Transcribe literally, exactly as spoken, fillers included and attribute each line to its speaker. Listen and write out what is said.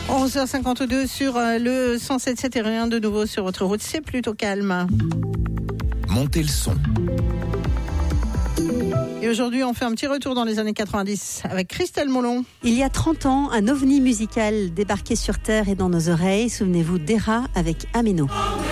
Speaker 1: onze heures cinquante-deux sur le cent sept virgule sept et rien de nouveau sur votre route, c'est plutôt calme.
Speaker 2: Montez le son.
Speaker 1: Et aujourd'hui, on fait un petit retour dans les années quatre-vingt-dix avec Christelle Molon.
Speaker 3: Il y a trente ans, un ovni musical débarquait sur Terre et dans nos oreilles. Souvenez-vous d'Era avec Ameno.